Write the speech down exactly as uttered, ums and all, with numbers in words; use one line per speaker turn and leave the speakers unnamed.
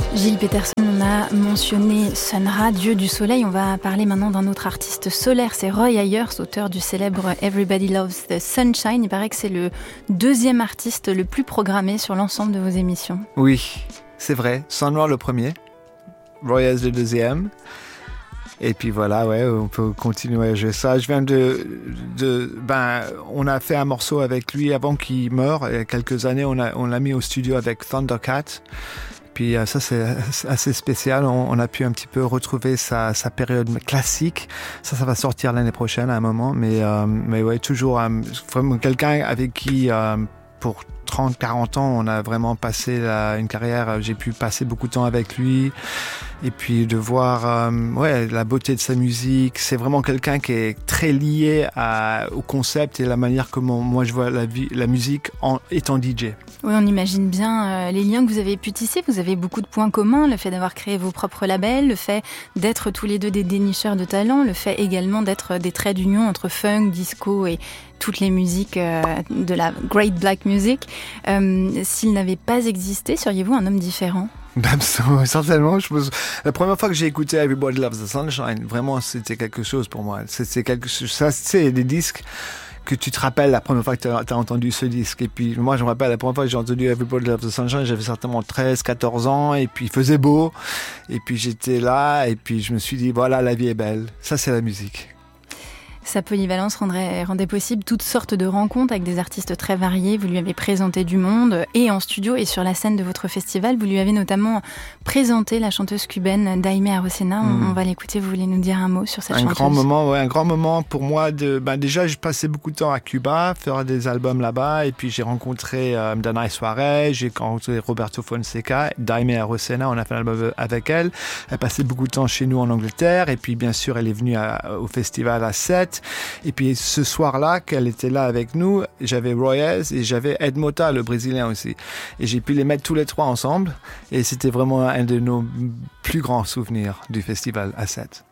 Gilles Peterson, on a mentionné Sun Ra, dieu du soleil. On va parler maintenant d'un autre artiste solaire, c'est Roy Ayers, auteur du célèbre Everybody Loves the Sunshine. Il paraît que c'est le deuxième artiste le plus programmé sur l'ensemble de vos émissions.
Oui, c'est vrai. Sun Ra le premier, Roy Ayers le deuxième. Et puis voilà, ouais, on peut continuer à jouer ça. Je viens de, de, ben, on a fait un morceau avec lui avant qu'il meure. Il y a quelques années, on a, on l'a mis au studio avec Thundercat. Puis ça, c'est assez spécial. On, on a pu un petit peu retrouver sa, sa période classique. Ça, ça va sortir l'année prochaine à un moment. Mais, euh, mais ouais, toujours euh, vraiment quelqu'un avec qui, euh, pour trente, quarante ans, on a vraiment passé la, une carrière. J'ai pu passer beaucoup de temps avec lui. Et puis de voir euh, ouais, la beauté de sa musique. C'est vraiment quelqu'un qui est très lié à, au concept et la manière comment moi je vois la, vie, la musique en étant D J.
Oui, on imagine bien euh, les liens que vous avez pu tisser. Vous avez beaucoup de points communs. Le fait d'avoir créé vos propres labels, le fait d'être tous les deux des dénicheurs de talent, le fait également d'être des traits d'union entre funk, disco et toutes les musiques euh, de la Great Black Music. Euh, s'il n'avait pas existé, seriez-vous un homme différent ?
Certainement, je pense. La première fois que j'ai écouté Everybody Loves the Sunshine, vraiment, c'était quelque chose pour moi. C'était quelque chose. Ça, c'est des disques que tu te rappelles la première fois que tu as entendu ce disque. Et puis, moi, je me rappelle la première fois que j'ai entendu Everybody Loves the Sunshine, j'avais certainement treize, quatorze ans, et puis il faisait beau. Et puis, j'étais là, et puis je me suis dit, voilà, la vie est belle. Ça, c'est la musique.
Sa polyvalence rendrait, rendait possible toutes sortes de rencontres avec des artistes très variés. Vous lui avez présenté du monde, et en studio et sur la scène de votre festival. Vous lui avez notamment présenté la chanteuse cubaine Daimé Arocena. Mm. On, on va l'écouter. Vous voulez nous dire un mot sur cette
un
chanteuse ?
Grand moment, ouais, un grand moment pour moi. De, ben déjà, je passais beaucoup de temps à Cuba, faire des albums là-bas. Et puis, j'ai rencontré euh, Danai Suarez, j'ai rencontré Roberto Fonseca, Daimé Arocena. On a fait un album avec elle. Elle passait beaucoup de temps chez nous en Angleterre. Et puis, bien sûr, elle est venue à, au festival à Sète. Et puis ce soir-là, qu'elle était là avec nous, j'avais Roy Ayers et j'avais Ed Mota, le Brésilien aussi. Et j'ai pu les mettre tous les trois ensemble. Et c'était vraiment un de nos plus grands souvenirs du festival à Sète.